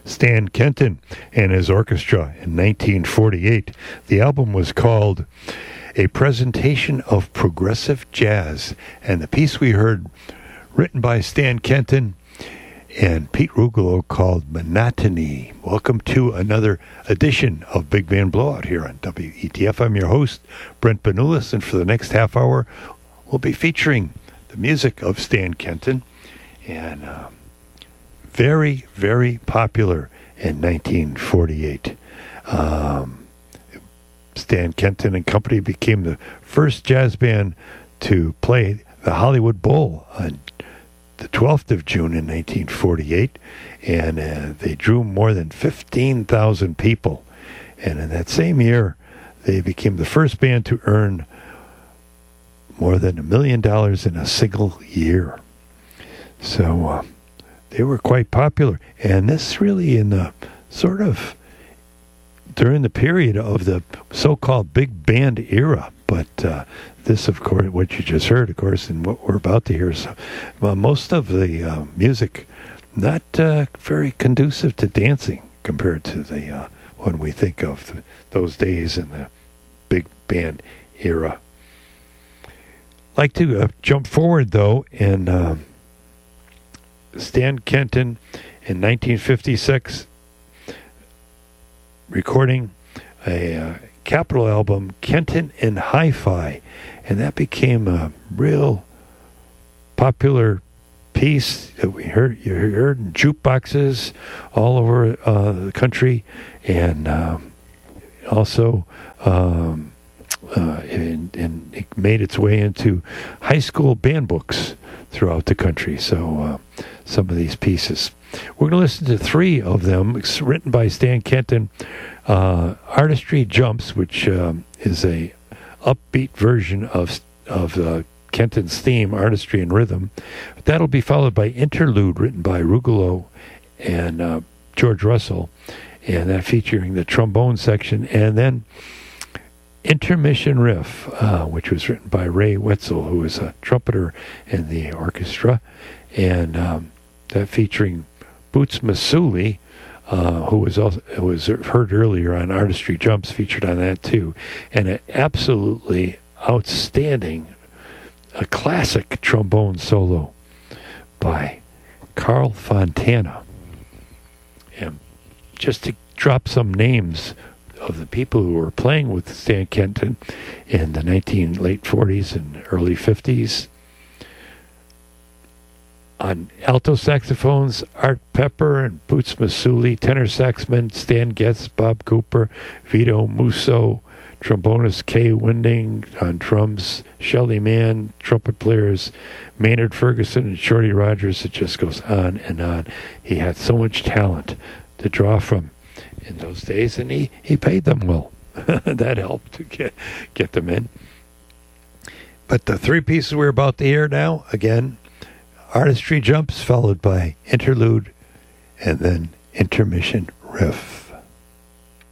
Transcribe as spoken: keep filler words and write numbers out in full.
Stan Kenton and his orchestra in nineteen forty-eight. The album was called A Presentation of Progressive Jazz, and the piece we heard, written by Stan Kenton and Pete Rugolo, called Monotony. Welcome to another edition of Big Band Blowout here on W E T F. I'm your host, Brent Benulis, and for the next half hour, we'll be featuring the music of Stan Kenton, and uh, very, very popular in nineteen forty-eight. Um, Stan Kenton and Company became the first jazz band to play the Hollywood Bowl on the twelfth of June in nineteen forty-eight, and uh, they drew more than fifteen thousand people. And in that same year, they became the first band to earn more than a million dollars in a single year. So uh, they were quite popular. And this really in the sort of during the period of the so-called big band era. But uh, this, of course, what you just heard, of course, and what we're about to hear, is well, most of the uh, music not uh, very conducive to dancing compared to the uh, when we think of the, those days in the big band era. Like to uh, jump forward, though, and uh, Stan Kenton in nineteen fifty-six recording a uh, Capitol album, Kenton and Hi-Fi, and that became a real popular piece that we heard you heard in jukeboxes all over uh, the country, and um, also um, uh, and, and it made its way into high school band books throughout the country. So uh, some of these pieces, we're going to listen to three of them. It's written by Stan Kenton. Uh, Artistry Jumps, which um, is a upbeat version of of uh, Kenton's theme, Artistry and Rhythm. That'll be followed by Interlude, written by Rugolo and uh, George Russell, and that featuring the trombone section, and then Intermission Riff, uh, which was written by Ray Wetzel, who was a trumpeter in the orchestra, and um, that featuring Boots Masouli, Uh, who was also who was heard earlier on Artistry Jumps, featured on that too, and an absolutely outstanding, a classic trombone solo by Carl Fontana. And just to drop some names of the people who were playing with Stan Kenton in the nineteen late forties and early fifties. On alto saxophones, Art Pepper and Boots Masouli. Tenor saxman, Stan Getz, Bob Cooper, Vito Musso. Trombonist Kay Winding. On drums, Shelly Mann. Trumpet players, Maynard Ferguson and Shorty Rogers. It just goes on and on. He had so much talent to draw from in those days, and he, he paid them well. That helped to get, get them in. But the three pieces we're about to hear now, again, Artistry Jumps, followed by Interlude, and then Intermission Riff.